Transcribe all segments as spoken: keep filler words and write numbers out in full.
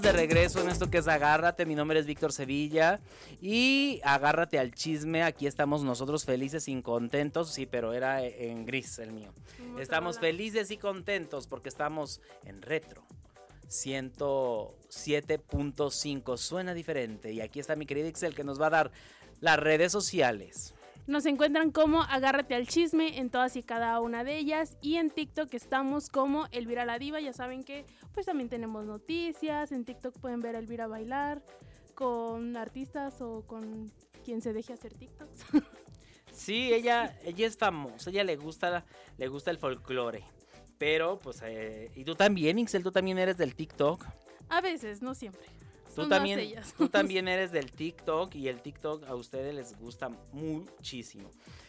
De regreso en esto que es Agárrate, mi nombre es Víctor Sevilla y agárrate al chisme, aquí estamos nosotros felices y contentos, sí, pero era en gris el mío. Estamos felices y contentos porque estamos en retro ciento siete punto cinco, suena diferente, y aquí está mi querida Ixel que nos va a dar las redes sociales. Nos encuentran como Agárrate al Chisme en todas y cada una de ellas, y en TikTok estamos como Elvira la Diva. Ya saben que pues también tenemos noticias, en TikTok pueden ver a Elvira bailar con artistas o con quien se deje hacer TikToks. Sí, ella, ella es famosa, ella le gusta, le gusta el folclore, pero pues, eh, y tú también, Ixel, tú también eres del TikTok. A veces, no siempre. Tú también, tú también eres del TikTok, y el TikTok a ustedes les gusta muchísimo.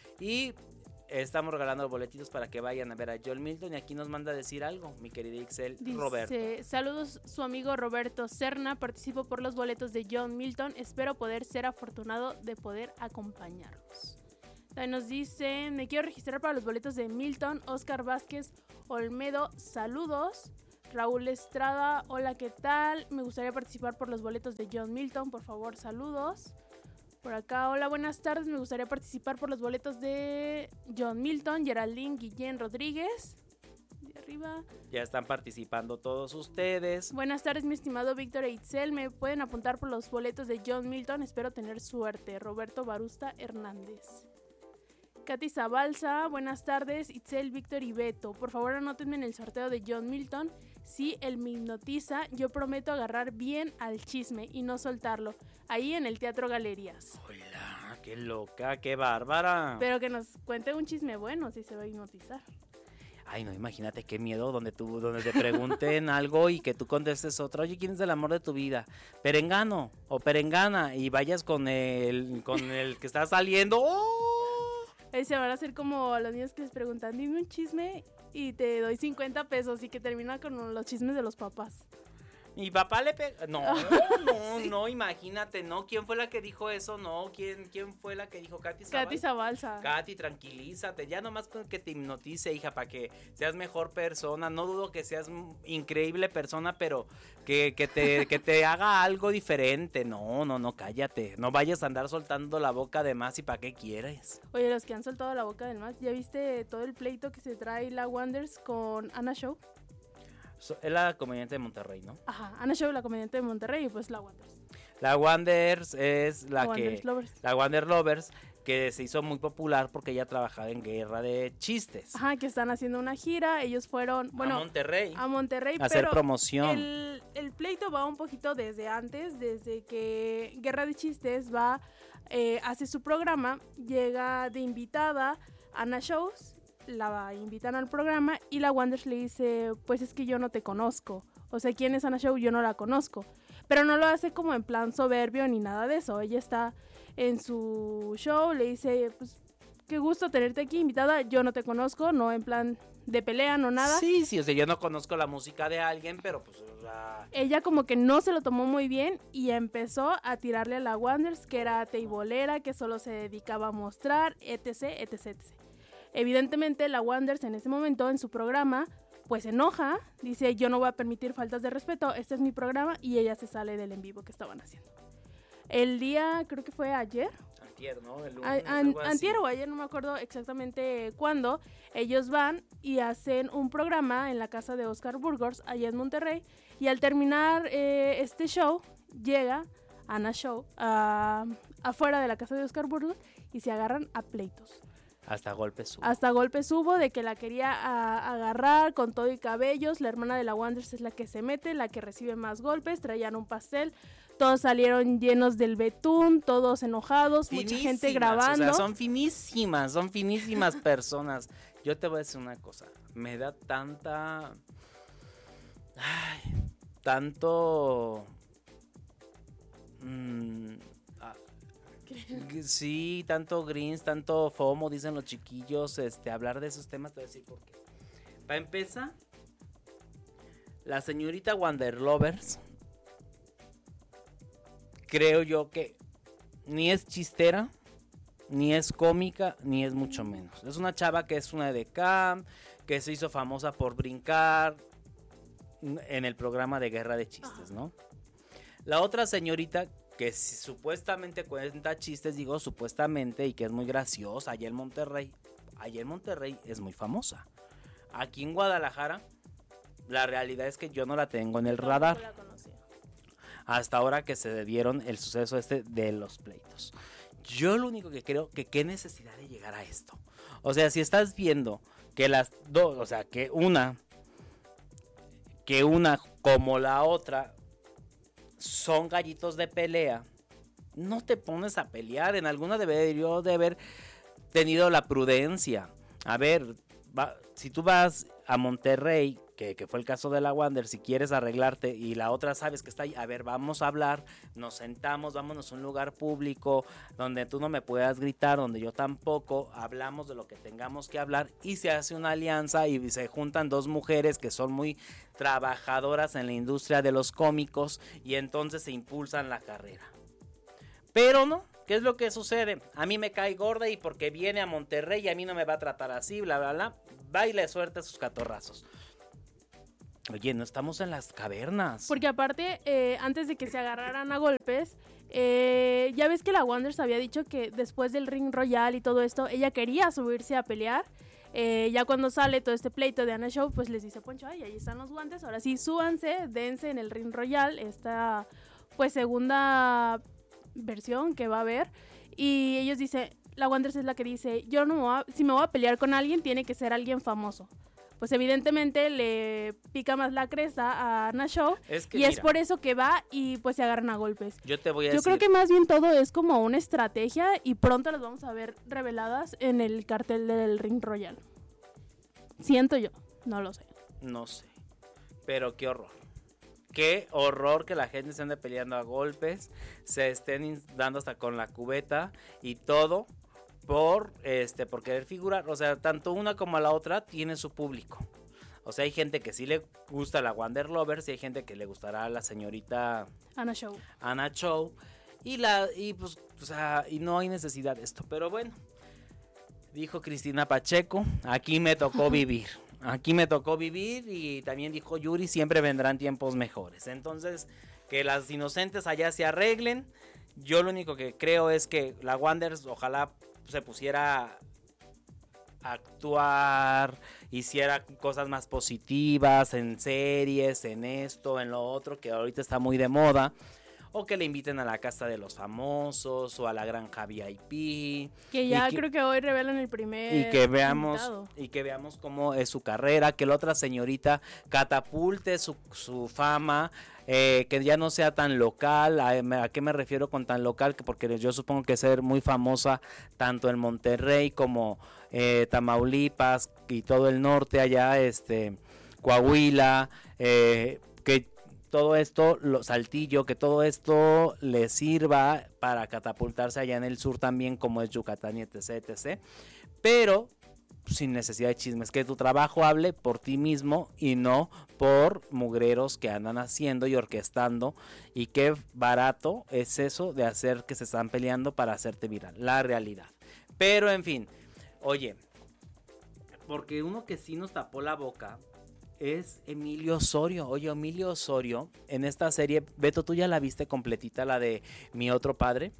Y estamos regalando boletitos para que vayan a ver a Joel Milton, y aquí nos manda a decir algo, mi querida Ixel. Dice, Roberto. Saludos, su amigo Roberto Serna, participo por los boletos de John Milton, espero poder ser afortunado de poder acompañarlos. También nos dice, me quiero registrar para los boletos de Milton. Oscar Vázquez Olmedo, saludos. Raúl Estrada, hola, ¿qué tal? Me gustaría participar por los boletos de John Milton, por favor, saludos. Por acá, hola, buenas tardes, me gustaría participar por los boletos de John Milton. Geraldine Guillén Rodríguez, de arriba. Ya están participando todos ustedes. Buenas tardes, mi estimado Víctor e Itzel, me pueden apuntar por los boletos de John Milton, espero tener suerte. Roberto Barusta Hernández. Katy Zabalza, buenas tardes, Itzel, Víctor y Beto. Por favor, anótenme en el sorteo de John Milton. Si él me hipnotiza, yo prometo agarrar bien al chisme y no soltarlo. Ahí en el Teatro Galerías. Hola, qué loca, qué bárbara. Pero que nos cuente un chisme bueno si se va a hipnotizar. Ay, no, imagínate qué miedo donde tú, donde te pregunten algo y que tú contestes otra. Oye, ¿quién es el amor de tu vida? Perengano o perengana, y vayas con el, con el que está saliendo. ¡Oh! Ahí se van a hacer como los niños que les preguntan, dime un chisme y te doy cincuenta pesos, y que termina con los chismes de los papás. Mi papá le pega. No, no, sí. no, imagínate, no. ¿Quién fue la que dijo eso? No, ¿quién, quién fue la que dijo? Katy Zabalza. Katy Zabalza. Katy, tranquilízate. Ya nomás con que te hipnotice, hija, para que seas mejor persona. No dudo que seas increíble persona, pero que, que, te, que te haga algo diferente. No, no, no, cállate. No vayas a andar soltando la boca de más, y para qué quieres. Oye, los que han soltado la boca de más, ¿ya viste todo el pleito que se trae la Wonders con Ana Show? Es la comediante de Monterrey, ¿no? Ajá, Ana Show, la comediante de Monterrey, y pues la Wonders. La Wonders es la, la que... Wonders Lovers. La Wonder Lovers, que se hizo muy popular porque ella trabajaba en Guerra de Chistes. Ajá, que están haciendo una gira, ellos fueron... bueno, a Monterrey. A Monterrey, a hacer promoción. El, el pleito va un poquito desde antes, desde que Guerra de Chistes va, eh, hace su programa, llega de invitada Ana Shows, la invitan al programa y la Wonders le dice, pues es que yo no te conozco, o sea, ¿quién es Ana Show? Yo no la conozco, pero no lo hace como en plan soberbio ni nada de eso. Ella está en su show, le dice, pues qué gusto tenerte aquí invitada, yo no te conozco, no en plan de pelea, no nada. Sí, sí, o sea, yo no conozco la música de alguien, pero pues... O sea... Ella como que no se lo tomó muy bien y empezó a tirarle a la Wonders, que era teibolera, que solo se dedicaba a mostrar, etc, etc, etcétera. Evidentemente la Wonders en ese momento en su programa pues se enoja, dice yo no voy a permitir faltas de respeto, este es mi programa, y ella se sale del en vivo que estaban haciendo. El día, creo que fue ayer. Antier, ¿no? El lunes, a, an, antier o ayer, no me acuerdo exactamente cuándo, ellos van y hacen un programa en la casa de Oscar Burgos, allá en Monterrey, y al terminar eh, este show, llega Ana Show uh, afuera de la casa de Oscar Burgos y se agarran a pleitos. Hasta golpes hubo. Hasta golpes hubo de que la quería a, agarrar con todo y cabellos. La hermana de la Wonders es la que se mete, la que recibe más golpes. Traían un pastel. Todos salieron llenos del betún, todos enojados, finísimas, mucha gente grabando. O sea, son finísimas, son finísimas personas. Yo te voy a decir una cosa. Me da tanta... Ay, tanto... Mmm, Sí, tanto greens, tanto FOMO, dicen los chiquillos, este, hablar de esos temas, te voy a decir por qué. Para empezar, la señorita Wonder Lovers, creo yo que ni es chistera, ni es cómica, ni es mucho menos. Es una chava que es una edecán, que se hizo famosa por brincar en el programa de Guerra de Chistes, ¿no? La otra señorita que si, supuestamente cuenta chistes, digo supuestamente, y que es muy graciosa, allá en Monterrey, allá en Monterrey es muy famosa. Aquí en Guadalajara, la realidad es que yo no la tengo en el No, radar. no la conocía. Hasta ahora que se dieron el suceso este de los pleitos. Yo lo único que creo que qué necesidad de llegar a esto. O sea, si estás viendo que las dos, o sea, que una, que una como la otra son gallitos de pelea, no te pones a pelear. En alguna debería de haber tenido la prudencia. A ver, va, si tú vas a Monterrey, que, que fue el caso de la Wander, si quieres arreglarte y la otra sabes que está ahí, a ver, vamos a hablar, nos sentamos, vámonos a un lugar público donde tú no me puedas gritar, donde yo tampoco, hablamos de lo que tengamos que hablar y se hace una alianza y se juntan dos mujeres que son muy trabajadoras en la industria de los cómicos y entonces se impulsan la carrera. Pero no, ¿qué es lo que sucede? A mí me cae gorda y porque viene a Monterrey y a mí no me va a tratar así, bla, bla, bla, baile suerte a sus catorrazos. Oye, no estamos en las cavernas. Porque aparte, eh, antes de que se agarraran a golpes, eh, ya ves que la Wonders había dicho que después del Ring Royal y todo esto, ella quería subirse a pelear. Eh, ya cuando sale todo este pleito de Ana Show, pues les dice Poncho, ay, ahí están los guantes, ahora sí, súbanse, dense en el Ring Royal, esta pues segunda versión que va a haber. Y ellos dicen, la Wonders es la que dice, yo no me voy a, si me voy a pelear con alguien, tiene que ser alguien famoso. Pues evidentemente le pica más la cresta a Ana Show es que, y mira, es por eso que va y pues se agarran a golpes. Yo te voy a Yo decir, creo que más bien todo es como una estrategia y pronto las vamos a ver reveladas en el cartel del Ring Royal. Siento yo, no lo sé. no sé, pero qué horror. Qué horror que la gente se ande peleando a golpes, se estén dando hasta con la cubeta y todo por este por querer figurar. O sea, tanto una como la otra tiene su público. O sea, hay gente que sí le gusta la Wander Lovers y hay gente que le gustará a la señorita Ana Show. Ana Show y la y pues, o sea, y no hay necesidad de esto, pero bueno. Dijo Cristina Pacheco, aquí me tocó vivir. Aquí me tocó vivir y también dijo Yuri, siempre vendrán tiempos mejores. Entonces, que las inocentes allá se arreglen. Yo lo único que creo es que la Wanders ojalá se pusiera a actuar, hiciera cosas más positivas en series, en esto, en lo otro, que ahorita está muy de moda. O que le inviten a la casa de los famosos o a la granja V I P. Que ya que, creo que hoy revelan el primer y que veamos invitado. Y que veamos cómo es su carrera, que la otra señorita catapulte su, su fama, eh, que ya no sea tan local. ¿A, ¿A qué me refiero con tan local? Que porque yo supongo que ser muy famosa tanto en Monterrey como eh, Tamaulipas y todo el norte allá, este Coahuila, eh, que todo esto, lo, Saltillo, que todo esto le sirva para catapultarse allá en el sur también, como es Yucatán y etc, etcétera. Pero sin necesidad de chismes, que tu trabajo hable por ti mismo y no por mugreros que andan haciendo y orquestando. Y qué barato es eso de hacer que se están peleando para hacerte viral, la realidad. Pero en fin, oye, porque uno que sí nos tapó la boca es Emilio Osorio. Oye, Emilio Osorio, en esta serie, Beto, ¿tú ya la viste completita, la de Mi Otro Padre?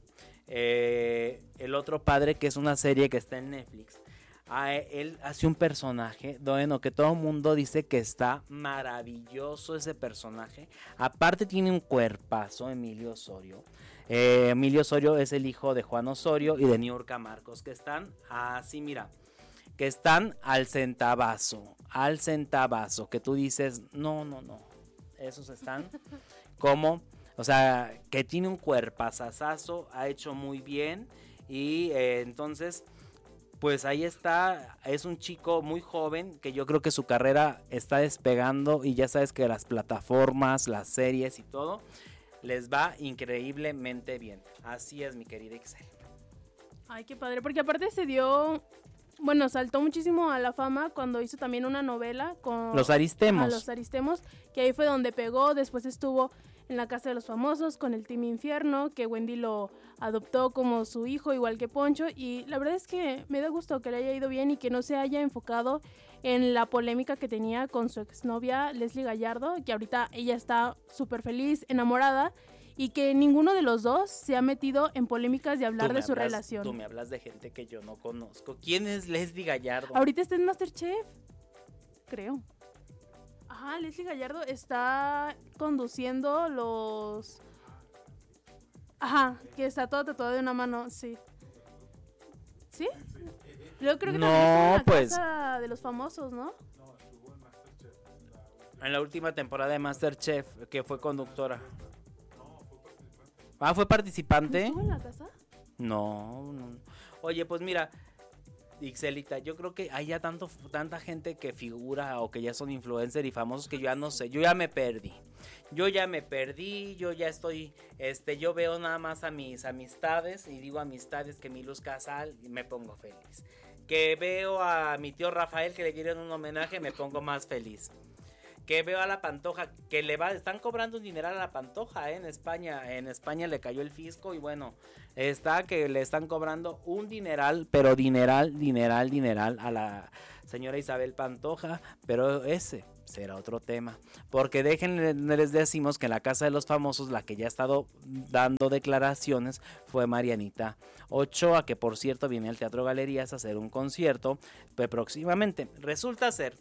Eh, el Otro Padre, que es una serie que está en Netflix. Ah, él hace un personaje, bueno, que todo el mundo dice que está maravilloso ese personaje. Aparte tiene un cuerpazo, Emilio Osorio. Eh, Emilio Osorio es el hijo de Juan Osorio y de Niurka Marcos, que están así, mira, que están al centavazo, al centavazo, que tú dices, no, no, no, esos están como, o sea, que tiene un cuerpazazazo, ha hecho muy bien y eh, entonces, pues ahí está, es un chico muy joven que yo creo que su carrera está despegando y ya sabes que las plataformas, las series y todo, les va increíblemente bien. Así es, mi querida Ixel. Ay, qué padre, porque aparte se dio... Bueno, saltó muchísimo a la fama cuando hizo también una novela con... Los Aristemos. A Los Aristemos, que ahí fue donde pegó. Después estuvo en La Casa de los Famosos con el Team Infierno, que Wendy lo adoptó como su hijo, igual que Poncho. Y la verdad es que me da gusto que le haya ido bien y que no se haya enfocado en la polémica que tenía con su exnovia Leslie Gallardo, que ahorita ella está súper feliz, enamorada. y que ninguno de los dos se ha metido en polémicas de hablar Tú de me su hablas- relación. Tú me hablas de gente que yo no conozco. ¿Quién es Leslie Gallardo? Ahorita está en MasterChef, creo. Ajá, Leslie Gallardo está conduciendo los... Ajá, que está todo tatuado de una mano, sí. ¿Sí? Yo creo que No, también estuvo en la pues. casa de los famosos, ¿no? En la última temporada de MasterChef, que fue conductora. Ah, ¿fue participante? ¿Estuvo en la casa? No, no. Oye, pues mira, Ixelita, yo creo que hay ya tanto, tanta gente que figura o que ya son influencers y famosos que yo ya no sé, yo ya me perdí. Yo ya me perdí, yo ya estoy, este, yo veo nada más a mis amistades y digo amistades que mi Luz Casal y me pongo feliz. Que veo a mi tío Rafael que le dieron un homenaje, me pongo más feliz. Que veo a la Pantoja, que le va, están cobrando un dineral a la Pantoja, ¿eh? En España, en España le cayó el fisco y bueno, está que le están cobrando un dineral, pero dineral, dineral, dineral a la señora Isabel Pantoja, pero ese será otro tema, porque déjenle, les decimos que en la Casa de los Famosos, la que ya ha estado dando declaraciones fue Marianita Ochoa, que por cierto viene al Teatro Galerías a hacer un concierto, pues próximamente, resulta ser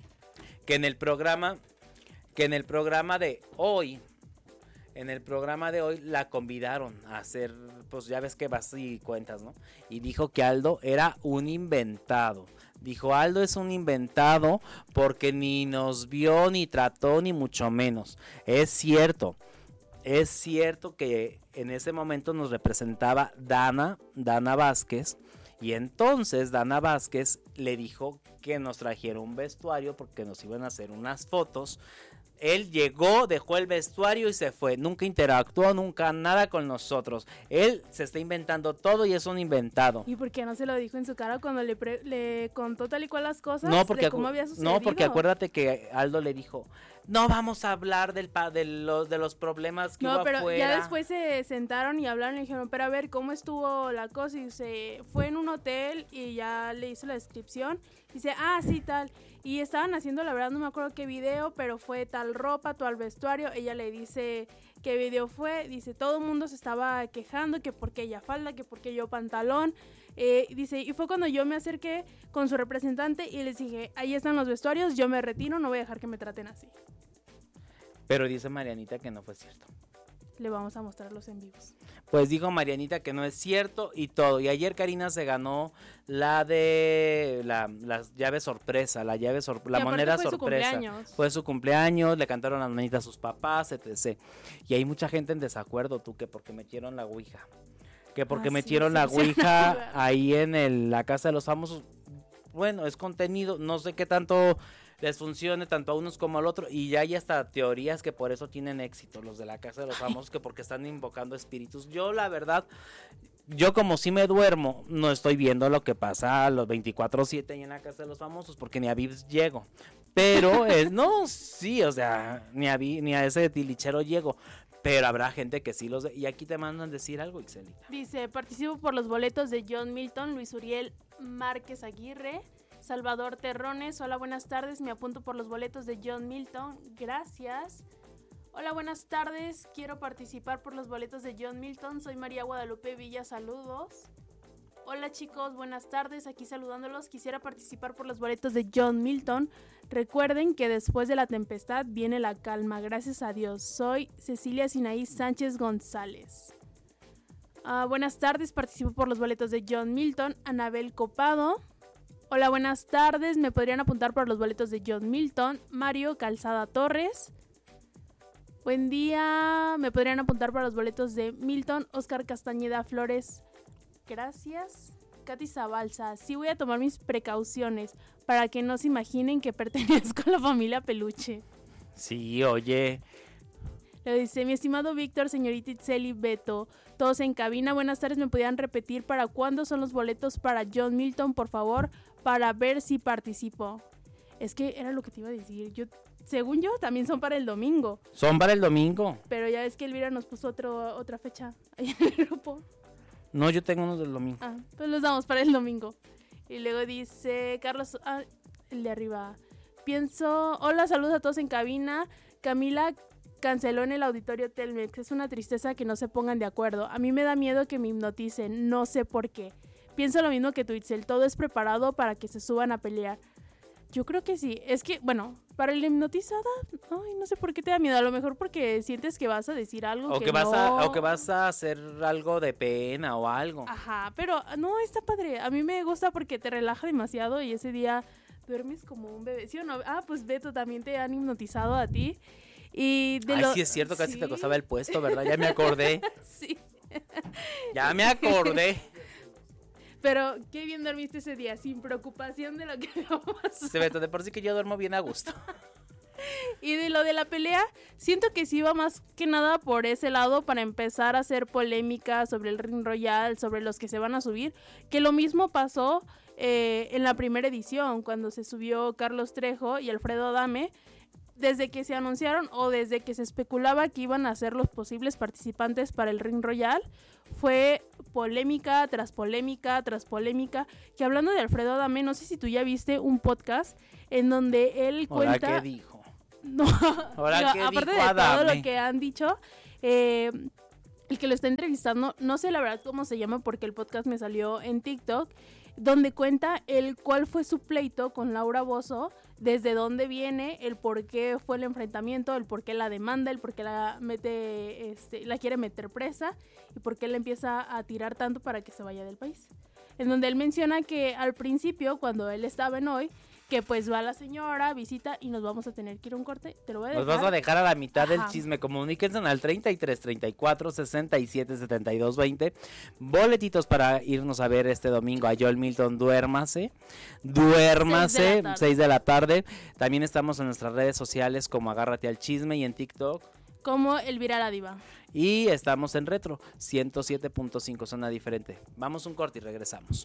que en el programa que en el programa de hoy en el programa de hoy la convidaron a hacer, pues ya ves que vas y cuentas, ¿no? Y dijo que Aldo era un inventado. Dijo, Aldo es un inventado porque ni nos vio, ni trató, ni mucho menos. Es cierto, es cierto que en ese momento nos representaba Dana, Dana Vázquez. Y entonces Dana Vázquez le dijo que nos trajera un vestuario porque nos iban a hacer unas fotos. Él llegó, dejó el vestuario y se fue. Nunca interactuó, nunca nada con nosotros. Él se está inventando todo y es un inventado. ¿Y por qué no se lo dijo en su cara cuando le, pre- le contó tal y cual las cosas? No, porque, de cómo había sucedido. no, porque acuérdate que Aldo le dijo, no vamos a hablar del pa de los de los problemas que No, hubo pero afuera. ya después se sentaron y hablaron y dijeron, pero a ver, ¿cómo estuvo la cosa? Y se fue en un hotel y ya le hizo la descripción. Dice, ah, sí, tal. Y estaban haciendo, la verdad no me acuerdo qué video, pero fue tal ropa, tal vestuario. Ella le dice qué video fue. Dice, todo el mundo se estaba quejando, que porque ella falda, que porque yo pantalón. Eh, dice, y fue cuando yo me acerqué con su representante y les dije, ahí están los vestuarios, yo me retiro, no voy a dejar que me traten así. Pero dice Marianita que no fue cierto. Le vamos a mostrar los en vivos. Pues dijo Marianita que no es cierto y todo. Y ayer Karina se ganó la de la, la llave sorpresa, la llave sor, la Y aparte moneda fue su sorpresa. cumpleaños. Fue su cumpleaños, le cantaron las manitas a sus papás, etcétera. Y hay mucha gente en desacuerdo, tú, que porque metieron la ouija. Que porque Ah, sí, metieron sí, la sí. ouija ahí en el, la Casa de los Famosos. Bueno, es contenido, no sé qué tanto les funcione tanto a unos como al otro, y ya hay hasta teorías que por eso tienen éxito los de la Casa de los Famosos, que porque están invocando espíritus. Yo la verdad, yo como si me duermo, no estoy viendo lo que pasa a los veinticuatro siete ahí en la Casa de los Famosos, porque ni a Vips llego, pero es, no, sí, o sea, ni a, Vi- ni a ese tilichero llego, pero habrá gente que sí los ve, y aquí te mandan decir algo, Ixelita. Dice, participo por los boletos de John Milton, Luis Uriel Márquez Aguirre, Salvador Terrones. Hola, buenas tardes, me apunto por los boletos de John Milton, gracias. Hola, buenas tardes, quiero participar por los boletos de John Milton, soy María Guadalupe Villa, saludos. Hola chicos, buenas tardes, aquí saludándolos, quisiera participar por los boletos de John Milton. Recuerden que después de la tempestad viene la calma, gracias a Dios. Soy Cecilia Sinaí Sánchez González. Uh, buenas tardes, participo por los boletos de John Milton. Anabel Copado. Hola, buenas tardes, me podrían apuntar por los boletos de John Milton. Mario Calzada Torres. Buen día, me podrían apuntar para los boletos de Milton. Oscar Castañeda Flores. Gracias. Katy Zabalza, sí voy a tomar mis precauciones para que no se imaginen que pertenezco a la familia Peluche. Sí, oye, Le dice, mi estimado Víctor, señorita Itzeli, Beto, todos en cabina, buenas tardes, ¿me podrían repetir para cuándo son los boletos para John Milton, por favor, para ver si participo? Es que era lo que te iba a decir, yo, según yo, también son para el domingo, son para el domingo. pero ya ves que Elvira nos puso otro, otra fecha ahí en el grupo. No, yo tengo unos del domingo. Ah, pues los damos para el domingo. Y luego dice Carlos, ah, el de arriba. Pienso, hola, saludos a todos en cabina. Camila canceló en el auditorio Telmex. Es una tristeza que no se pongan de acuerdo. A mí me da miedo que me hipnoticen, no sé por qué. Pienso lo mismo que tú, Itzel, todo es preparado para que se suban a pelear. Yo creo que sí. Es que, bueno, para el hipnotizada, ay, no sé por qué te da miedo. A lo mejor porque sientes que vas a decir algo o que, que vas no... a, o que vas a hacer algo de pena o algo. Ajá, pero no, está padre. A mí me gusta porque te relaja demasiado y ese día duermes como un bebé. ¿Sí o no? Ah, pues Beto, también te han hipnotizado a ti. Y de Ay, lo... sí es cierto, casi ¿Sí? te costaba el puesto, ¿verdad? Ya me acordé. Sí. Ya me acordé. Pero qué bien dormiste ese día, sin preocupación de lo que vamos a hacer. Se ve, de por sí que yo duermo bien a gusto. Y de lo de la pelea, siento que sí va más que nada por ese lado para empezar a hacer polémica sobre el Ring Royal, sobre los que se van a subir, que lo mismo pasó eh, en la primera edición, cuando se subió Carlos Trejo y Alfredo Adame. Desde que se anunciaron o desde que se especulaba que iban a ser los posibles participantes para el Ring Royal, fue polémica tras polémica tras polémica. Que hablando de Alfredo Adame, no sé si tú ya viste un podcast en donde él cuenta... ¿Ahora qué dijo? No, ¿Ahora digo, qué aparte dijo de Adame? todo lo que han dicho, eh, el que lo está entrevistando, no sé la verdad cómo se llama porque el podcast me salió en TikTok, donde cuenta el cuál fue su pleito con Laura Bozzo, desde dónde viene, el por qué fue el enfrentamiento, el por qué la demanda, el por qué la mete, este, la quiere meter presa y por qué le empieza a tirar tanto para que se vaya del país. En donde él menciona que al principio, cuando él estaba en Hoy, que pues va la señora, visita y nos vamos a tener que ir a un corte. Te lo voy a dejar. Nos vas a dejar a la mitad Ajá. del chisme. Comuníquense al treinta y tres, treinta y cuatro, sesenta y siete, setenta y dos, veinte. Boletitos para irnos a ver este domingo a Joel Milton. Duérmase. Duérmase. seis de la tarde. También estamos en nuestras redes sociales como Agárrate al Chisme y en TikTok. Como Elvira la Diva. Y estamos en Retro ciento siete punto cinco, zona diferente. Vamos un corte y regresamos.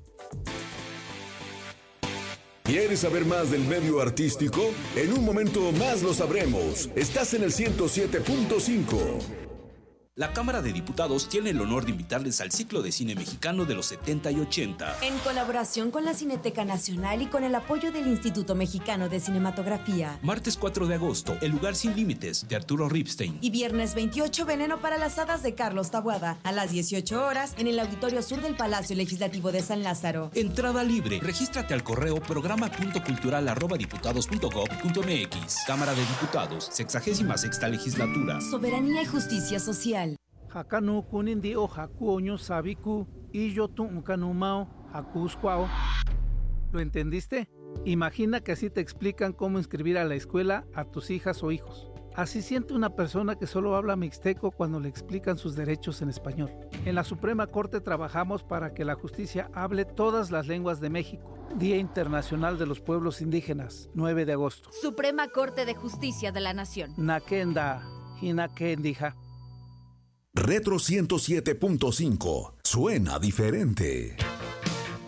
¿Quieres saber más del medio artístico? En un momento más lo sabremos. Estás en el ciento siete punto cinco. La Cámara de Diputados tiene el honor de invitarles al ciclo de cine mexicano de los setenta y ochenta. En colaboración con la Cineteca Nacional y con el apoyo del Instituto Mexicano de Cinematografía. Martes cuatro de agosto, El lugar sin límites, de Arturo Ripstein. Y viernes veintiocho, Veneno para las hadas, de Carlos Taboada, a las dieciocho horas, en el Auditorio Sur del Palacio Legislativo de San Lázaro. Entrada libre. Regístrate al correo programa punto cultural arroba diputados punto gob punto mx. Cámara de Diputados, sexagésima sexta legislatura. Soberanía y justicia social. Hakanu kunindi o hakuoño sabiku y yo tu unkanumao hakuscuao. ¿Lo entendiste? Imagina que así te explican cómo inscribir a la escuela a tus hijas o hijos. Así siente una persona que solo habla mixteco cuando le explican sus derechos en español. En la Suprema Corte trabajamos para que la justicia hable todas las lenguas de México. Día Internacional de los Pueblos Indígenas, nueve de agosto. Suprema Corte de Justicia de la Nación. Nakenda, hinakendija. Retro ciento siete punto cinco. Suena diferente.